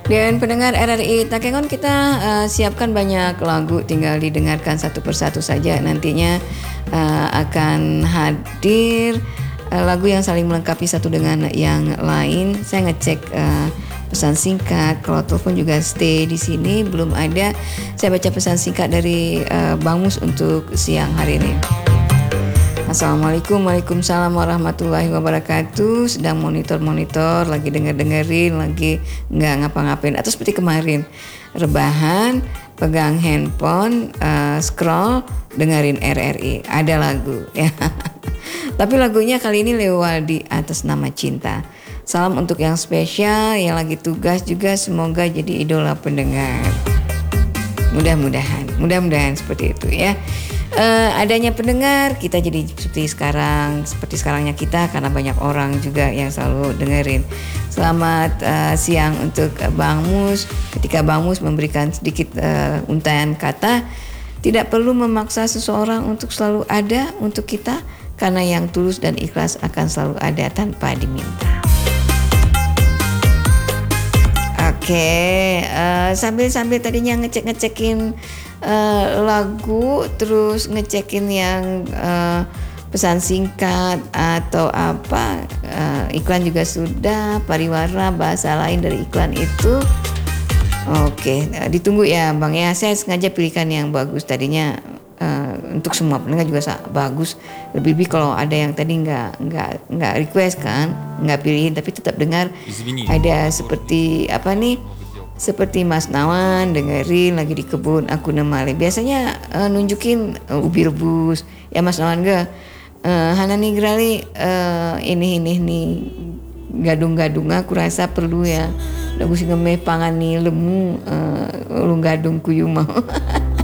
Dan pendengar RRI Takengon, kita siapkan banyak lagu, tinggal didengarkan satu persatu saja. Nantinya akan hadir lagu yang saling melengkapi satu dengan yang lain. Saya ngecek pesan singkat, kalau telepon juga stay di sini belum ada. Saya baca pesan singkat dari Bang Mus untuk siang hari ini. Assalamualaikum, waalaikumsalam warahmatullahi wabarakatuh. Sedang monitor, lagi dengerin, lagi nggak ngapa-ngapain. Atau seperti kemarin, rebahan, pegang handphone, scroll, dengerin RRI. Ada lagu ya. Tapi lagunya kali ini Leo Waldi, Atas Nama Cinta. Salam untuk yang spesial, yang lagi tugas juga, semoga jadi idola pendengar. Mudah-mudahan seperti itu ya. Adanya pendengar kita jadi seperti sekarangnya kita, karena banyak orang juga yang selalu dengerin. Selamat siang untuk Bang Mus. Ketika Bang Mus memberikan sedikit untaian kata, tidak perlu memaksa seseorang untuk selalu ada untuk kita, karena yang tulus dan ikhlas akan selalu ada tanpa diminta. Oke, sambil tadinya ngecekin lagu, terus ngecekin yang pesan singkat atau apa, iklan juga sudah, pariwara bahasa lain dari iklan itu. Oke, ditunggu ya Bang ya. Saya sengaja pilihkan yang bagus tadinya, untuk semua pendengar juga bagus. Lebih-lebih kalau ada yang tadi nggak request kan, nggak pilihin tapi tetap dengar. Ada seperti apa nih? Seperti Mas Nawan dengerin lagi di kebun aku nemale. Biasanya nunjukin ubi rebus. Ya Mas Nawan ga Hanani Grali ini nih gadung-gadung aku rasa perlu ya. Lagu sing ngemeh pangani lemu ulung gadung kuyu mau.